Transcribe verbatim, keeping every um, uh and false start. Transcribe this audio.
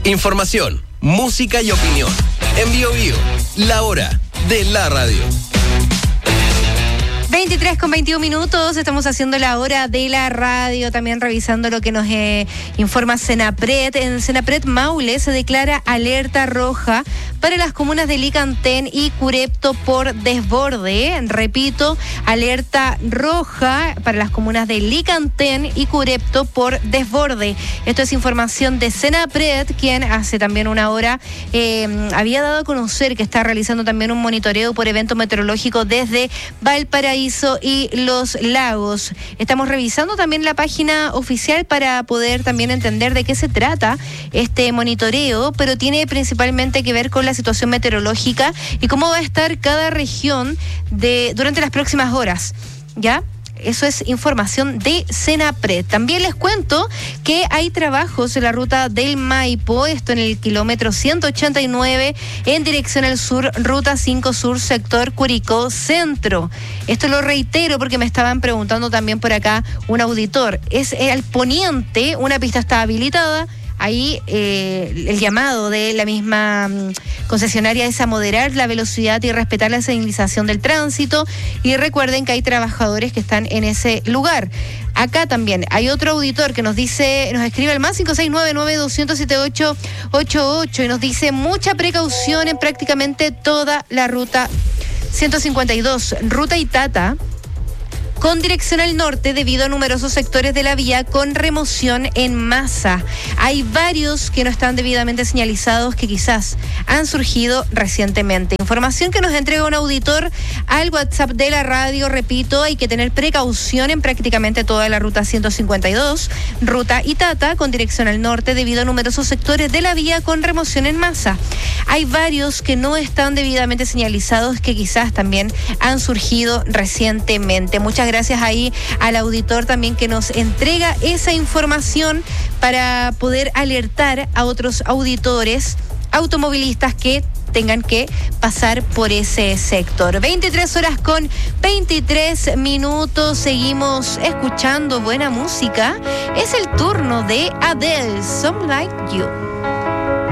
Información, música y opinión. En Bio Bio, la hora de la radio. veintitrés con veintiún minutos, estamos haciendo la hora de la radio, también revisando lo que nos eh, informa Senapred. En Senapred Maule se declara alerta roja para las comunas de Licantén y Curepto por desborde. Repito, alerta roja para las comunas de Licantén y Curepto por desborde. Esto es información de Senapred, quien hace también una hora eh, había dado a conocer que está realizando también un monitoreo por evento meteorológico desde Valparaíso y Los Lagos. Estamos revisando también la página oficial para poder también entender de qué se trata este monitoreo, pero tiene principalmente que ver con la situación meteorológica y cómo va a estar cada región de durante las próximas horas, ¿ya? Eso es información de Senapred. También les cuento que hay trabajos en la ruta del Maipo, esto en el kilómetro ciento ochenta y nueve en dirección al sur, ruta cinco sur, sector Curicó Centro. Esto lo reitero porque me estaban preguntando también por acá un auditor. Es al poniente, una pista está habilitada. Ahí eh, el llamado de la misma um, concesionaria es a moderar la velocidad y respetar la señalización del tránsito. Y recuerden que hay trabajadores que están en ese lugar. Acá también hay otro auditor que nos dice, nos escribe al más cinco seis nueve nueve dos cero siete ocho ocho ocho y nos dice mucha precaución en prácticamente toda la ruta ciento cincuenta y dos, ruta Itata, con dirección al norte debido a numerosos sectores de la vía con remoción en masa. Hay varios que no están debidamente señalizados que quizás han surgido recientemente. Información que nos entrega un auditor al WhatsApp de la radio. Repito, hay que tener precaución en prácticamente toda la ruta ciento cincuenta y dos, ruta Itata, con dirección al norte debido a numerosos sectores de la vía con remoción en masa. Hay varios que no están debidamente señalizados que quizás también han surgido recientemente. Muchas gracias. Gracias ahí al auditor también que nos entrega esa información para poder alertar a otros auditores automovilistas que tengan que pasar por ese sector. veintitrés horas con veintitrés minutos, seguimos escuchando buena música. Es el turno de Adele, Some Like You.